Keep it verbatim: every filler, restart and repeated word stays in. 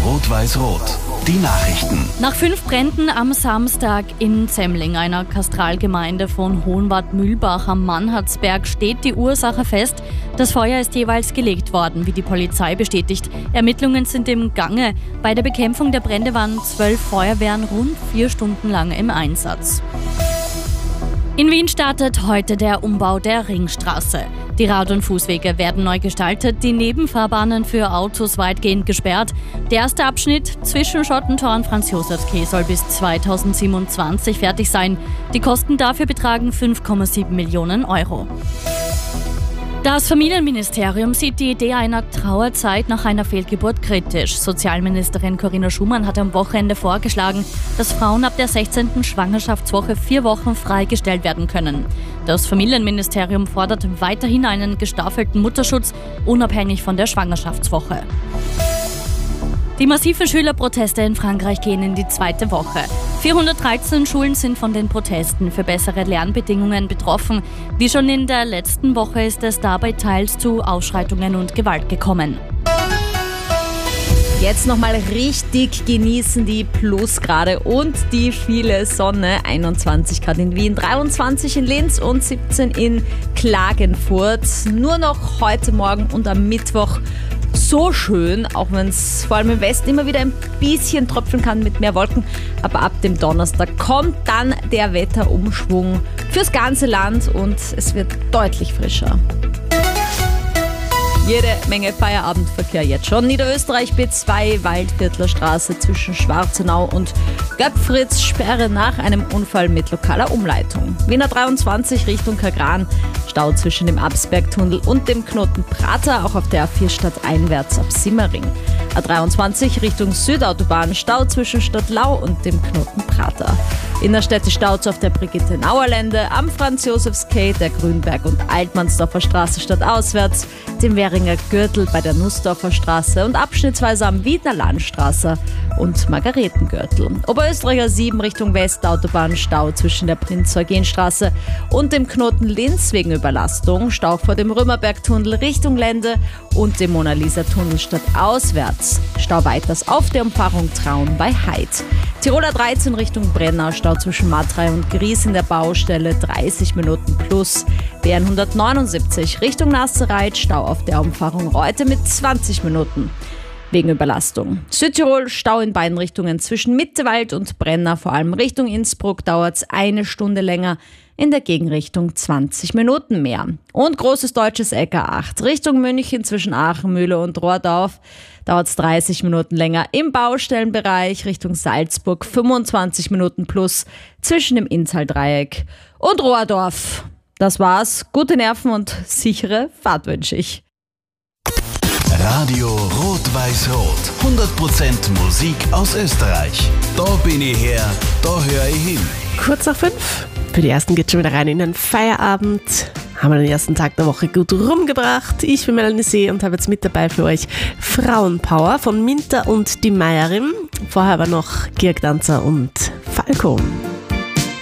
Rot-Weiß-Rot. Die Nachrichten. Nach fünf Bränden am Samstag in Zemmling, einer Katastralgemeinde von Hohenwart-Mühlbach am Mannhardsberg, steht die Ursache fest. Das Feuer ist jeweils gelegt worden, wie die Polizei bestätigt. Ermittlungen sind im Gange. Bei der Bekämpfung der Brände waren zwölf Feuerwehren rund vier Stunden lang im Einsatz. In Wien startet heute der Umbau der Ringstraße. Die Rad- und Fußwege werden neu gestaltet, die Nebenfahrbahnen für Autos weitgehend gesperrt. Der erste Abschnitt zwischen Schottentor und Franz-Josefs-Quai soll bis zweitausendsiebenundzwanzig fertig sein. Die Kosten dafür betragen fünf Komma sieben Millionen Euro. Das Familienministerium sieht die Idee einer Trauerzeit nach einer Fehlgeburt kritisch. Sozialministerin Corinna Schumann hat am Wochenende vorgeschlagen, dass Frauen ab der sechzehnten Schwangerschaftswoche vier Wochen freigestellt werden können. Das Familienministerium fordert weiterhin einen gestaffelten Mutterschutz, unabhängig von der Schwangerschaftswoche. Die massiven Schülerproteste in Frankreich gehen in die zweite Woche. vierhundertdreizehn Schulen sind von den Protesten für bessere Lernbedingungen betroffen. Wie schon in der letzten Woche ist es dabei teils zu Ausschreitungen und Gewalt gekommen. Jetzt nochmal richtig genießen die Plusgrade und die viele Sonne. einundzwanzig Grad in Wien, dreiundzwanzig in Linz und siebzehn in Klagenfurt. Nur noch heute Morgen und am Mittwoch so schön, auch wenn es vor allem im Westen immer wieder ein bisschen tröpfeln kann mit mehr Wolken. Aber ab dem Donnerstag kommt dann der Wetterumschwung fürs ganze Land und es wird deutlich frischer. Jede Menge Feierabendverkehr jetzt schon. Niederösterreich B zwei, Waldviertler Straße zwischen Schwarzenau und Göpfritz, Sperre nach einem Unfall mit lokaler Umleitung. Wiener dreiundzwanzig Richtung Kagran, Stau zwischen dem Absbergtunnel und dem Knoten Prater, auch auf der A vier stadteinwärts ab Simmering. A dreiundzwanzig Richtung Südautobahn, Stau zwischen Stadtlau und dem Knoten Prater. Innerstädte Staus auf der Brigitte-Nauer-Lände, am Franz-Josefs-Quai, der Grünberg- und Altmannsdorfer Straße stadtauswärts, dem Währinger Gürtel bei der Nussdorfer Straße und abschnittsweise am Wiener Landstraße und Margaretengürtel. Oberösterreicher sieben Richtung Westautobahn, Stau zwischen der Prinz-Eugen-Straße und dem Knoten Linz wegen Überlastung, Stau vor dem Römerbergtunnel Richtung Lände und dem Mona-Lisa-Tunnel stadtauswärts, Stau weiters auf der Umfahrung Traun bei Heid. Tiroler dreizehn Richtung Brenner, Stau zwischen Matrei und Gries in der Baustelle, dreißig Minuten plus. B hundertneunundsiebzig Richtung Nasserreit, Stau auf der Umfahrung Reute mit zwanzig Minuten wegen Überlastung. Südtirol, Stau in beiden Richtungen zwischen Mittewald und Brenner, vor allem Richtung Innsbruck dauert es eine Stunde länger, in der Gegenrichtung zwanzig Minuten mehr. Und großes deutsches Eck A acht Richtung München zwischen Aachenmühle und Rohrdorf dauert es dreißig Minuten länger. Im Baustellenbereich Richtung Salzburg fünfundzwanzig Minuten plus zwischen dem Inntal-Dreieck und Rohrdorf. Das war's. Gute Nerven und sichere Fahrt wünsche ich. Radio Rot-Weiß-Rot. hundert Prozent Musik aus Österreich. Da bin ich her, da höre ich hin. Kurz nach fünf. Für die ersten geht schon wieder rein in den Feierabend. Haben wir den ersten Tag der Woche gut rumgebracht. Ich bin Melanie See und habe jetzt mit dabei für euch Frauenpower von Minter und die Meierin. Vorher aber noch Georg Danzer und Falco.